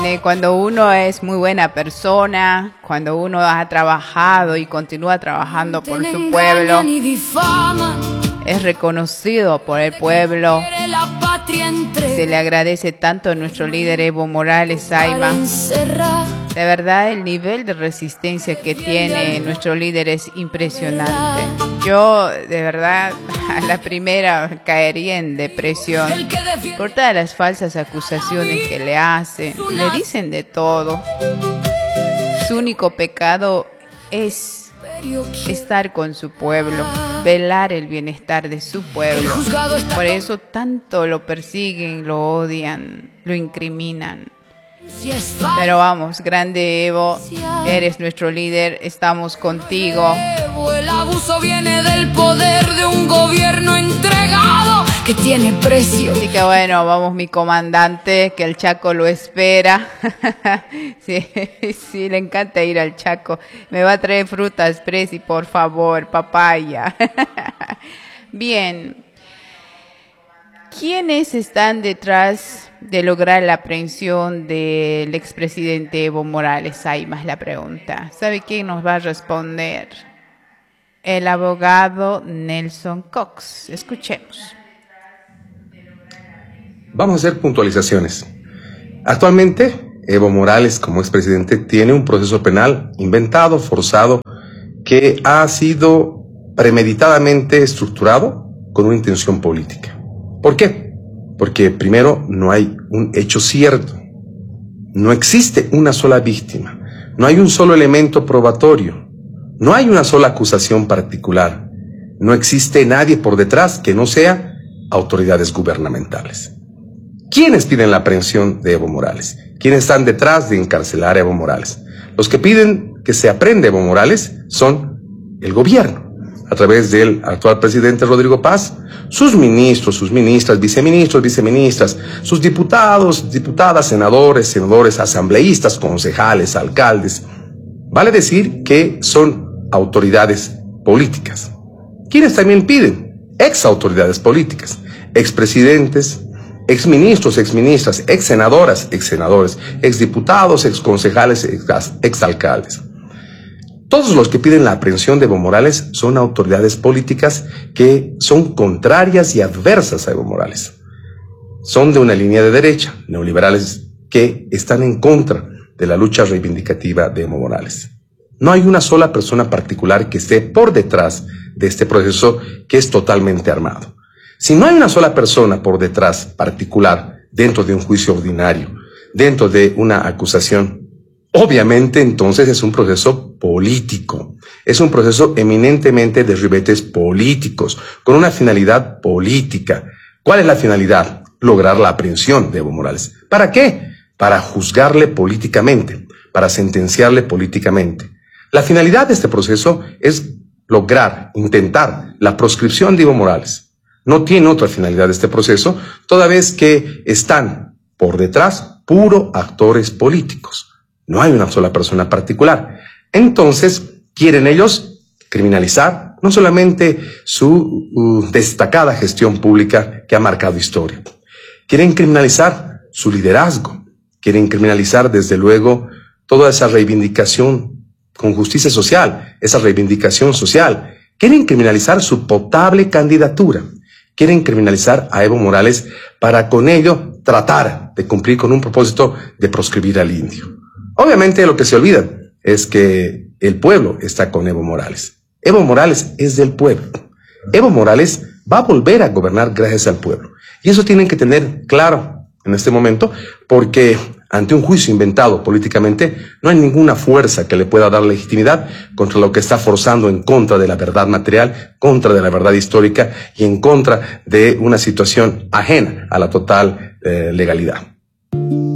Cuando uno es muy buena persona, cuando uno ha trabajado y continúa trabajando por su pueblo, es reconocido por el pueblo. Se le agradece tanto a nuestro líder Evo Morales Saima. De verdad, el nivel de resistencia que tiene nuestro líder es impresionante. Yo, de verdad, a la primera caería en depresión por todas las falsas acusaciones que le hacen. Le dicen de todo. Su único pecado es estar con su pueblo, velar el bienestar de su pueblo. Por eso tanto lo persiguen, lo odian, lo incriminan. Pero vamos, grande Evo, eres nuestro líder, estamos contigo. El abuso viene del poder de un gobierno entregado que tiene precio. Así que bueno, vamos mi comandante, que el Chaco lo espera. Sí, le encanta ir al Chaco. Me va a traer frutas, Presi, por favor, papaya. Bien. ¿Quiénes están detrás de lograr la aprehensión del expresidente Evo Morales Saima? Es la pregunta. ¿Sabe quién nos va a responder? El abogado Nelson Cox. Escuchemos. Vamos a hacer puntualizaciones. Actualmente, Evo Morales, como expresidente, tiene un proceso penal inventado, forzado, que ha sido premeditadamente estructurado con una intención política. ¿Por qué? Porque primero no hay un hecho cierto, no existe una sola víctima, no hay un solo elemento probatorio, no hay una sola acusación particular, no existe nadie por detrás que no sea autoridades gubernamentales. ¿Quiénes piden la aprehensión de Evo Morales? ¿Quiénes están detrás de encarcelar a Evo Morales? Los que piden que se aprehende Evo Morales son el gobierno, a través del actual presidente Rodrigo Paz, sus ministros, sus ministras, viceministros, viceministras, sus diputados, diputadas, senadores, asambleístas, concejales, alcaldes. Vale decir que son autoridades políticas. ¿Quiénes también piden? Exautoridades políticas, expresidentes, exministros, exministras, exsenadoras, exsenadores, exdiputados, exconcejales, exalcaldes. Todos los que piden la aprehensión de Evo Morales son autoridades políticas que son contrarias y adversas a Evo Morales. Son de una línea de derecha, neoliberales, que están en contra de la lucha reivindicativa de Evo Morales. No hay una sola persona particular que esté por detrás de este proceso que es totalmente armado. Si no hay una sola persona por detrás particular dentro de un juicio ordinario, dentro de una acusación, obviamente, entonces es un proceso político, es un proceso eminentemente de ribetes políticos, con una finalidad política. ¿Cuál es la finalidad? Lograr la aprehensión de Evo Morales. ¿Para qué? Para juzgarle políticamente, para sentenciarle políticamente. La finalidad de este proceso es lograr, intentar la proscripción de Evo Morales. No tiene otra finalidad este proceso, toda vez que están por detrás puro actores políticos. No hay una sola persona particular. Entonces, quieren ellos criminalizar no solamente su destacada gestión pública que ha marcado historia. Quieren criminalizar su liderazgo. Quieren criminalizar, desde luego, toda esa reivindicación con justicia social, esa reivindicación social. Quieren criminalizar su potable candidatura. Quieren criminalizar a Evo Morales para con ello tratar de cumplir con un propósito de proscribir al indio. Obviamente lo que se olvidan es que el pueblo está con Evo Morales. Evo Morales es del pueblo. Evo Morales va a volver a gobernar gracias al pueblo. Y eso tienen que tener claro en este momento, porque ante un juicio inventado políticamente no hay ninguna fuerza que le pueda dar legitimidad contra lo que está forzando en contra de la verdad material, contra de la verdad histórica y en contra de una situación ajena a la total legalidad.